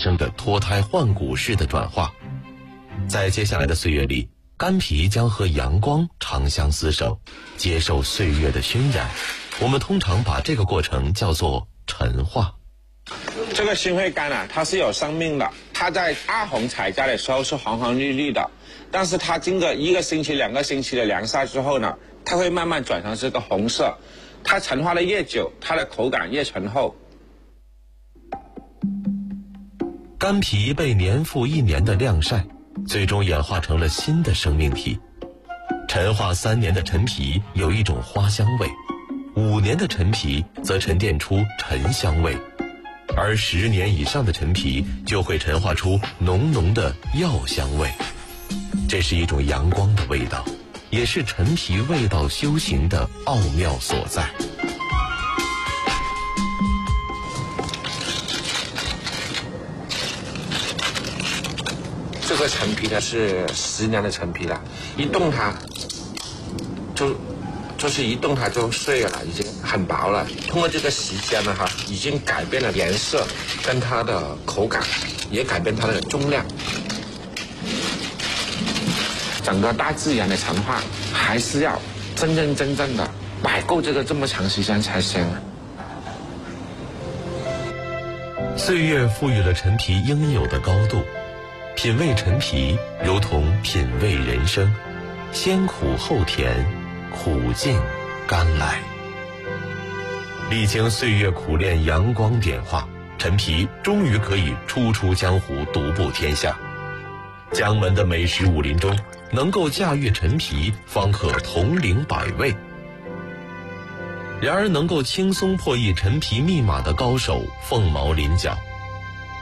生的脱胎换骨式的转化。在接下来的岁月里，干皮将和阳光长相厮守，接受岁月的熏染。我们通常把这个过程叫做陈化。 这个新会干啊，它是有生命的，它在大红采摘的时候是红红绿绿的，但是它经过1个星期、2个星期的晾晒之后呢，它会慢慢转成这个红色。它陈化的越久，它的口感越醇厚。 干皮被年复一年的晾晒，最终演化成了新的生命体。陈化3年的陈皮有一种花香味，5年的陈皮则沉淀出沉香味，而10年以上的陈皮就会陈化出浓浓的药香味。这是一种阳光的味道，也是陈皮味道修行的奥妙所在。 这个陈皮呢是10年的陈皮了，一动它就是一动它就碎了，已经很薄了。通过这个时间呢已经改变了颜色跟它的口感，也改变它的重量。整个大自然的陈化还是要真正的摆够这么长时间才行。 岁月赋予了陈皮应有的高度，品味陈皮如同品味人生，先苦后甜，苦尽甘来。历经岁月苦练，阳光点化，陈皮终于可以初出江湖，独步天下。江门的美食武林中，能够驾驭陈皮，方可统领百味。然而，能够轻松破译陈皮密码的高手凤毛麟角。